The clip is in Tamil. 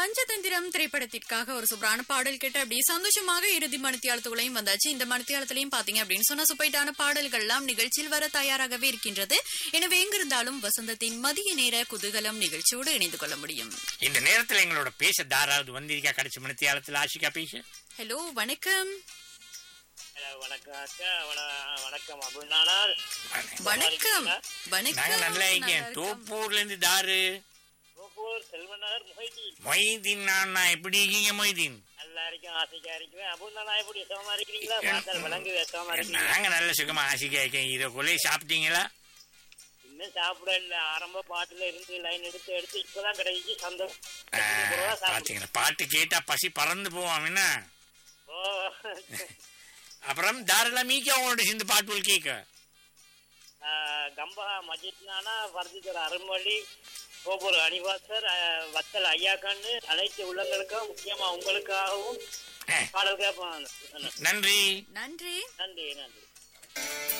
பஞ்சதந்திரம் திரைப்படத்திற்காக ஒரு சூப்பரான பாடல் கேட்டு அப்படியே சந்தோஷமாக இறுதி மணித்தியாலத்துக்குள்ளையும் வந்தாச்சு. இந்த மணித்தியாலத்திலையும் பாத்தீங்க அப்படின்னு சொன்னா சூப்பரான பாடல்கள் எல்லாம் நிகழ்ச்சியில் வர தயாராகவே இருக்கின்றது. எனவே எங்கிருந்தாலும் வசந்தத்தின் மதிய நேர குதூகலம் நிகழ்ச்சியோடு இணைந்து கொள்ள முடியும். இந்த நேரத்தில் எங்களோட பேச தாராவது வந்திருக்கா கடைசி மணித்தியாலத்தில் ஆஷிகா பேச. ஹலோ வணக்கம். வணக்கம் அக்கா. வணக்கம் அபுல்நாடார். வணக்கம் நாங்க நல்லா இருக்கேன். தோப்பூர்ல இருந்து தாரு செல்வன் நகர் முஹைதீன். மொய்தீன். நான் எப்படி இருக்கீங்க மொய்தீன்? நல்லா இருக்கேன், ஆசைக்கா இருக்கிறேன். அபுல்நாடா எப்படி சுகமா இருக்கிறீங்களா? வாசல் விளங்கு சுகமா இருக்கீங்களா? நாங்க நல்ல சுகமா ஆசைக்கா இருக்கேன். இதை கொலை சாப்பிட்டீங்களா? இன்னும் சாப்பிட இல்ல. ஆரம்ப பாட்டுல இருந்து லைன் எடுத்து இப்பதான் கிடைச்சி சந்தோஷம். பாத்தீங்களா, பாட்டு கேட்டா பசி பறந்து போவான் என்ன. அப்புறம் தாரெல்லாம் மீக்கி அவங்களோட சேர்ந்து பாட்டுகள் கேட்க கம்பா மஜித்னானா பர்திகர் அருள்மொழி கோபுர அணிவாசர் வத்தல் ஐயாக்கண்ணு அனைத்து உள்ளங்களுக்கும் முக்கியமா உங்களுக்காகவும் பாடல் கேட்பாங்க. நன்றி நன்றி நன்றி நன்றி.